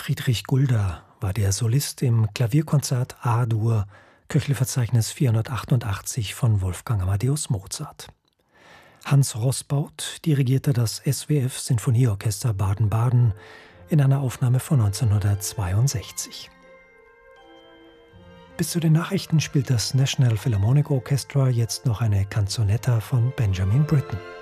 Friedrich Gulda war der Solist im Klavierkonzert A-Dur, Köchelverzeichnis 488 von Wolfgang Amadeus Mozart. Hans Roßbaut dirigierte das SWF Sinfonieorchester Baden-Baden in einer Aufnahme von 1962. Bis zu den Nachrichten spielt das National Philharmonic Orchestra jetzt noch eine Canzonetta von Benjamin Britten.